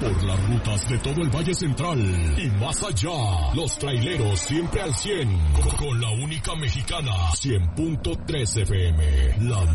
por las rutas de todo el Valle Central y más allá. Los traileros siempre al 100, con la única mexicana, 100.3 FM. La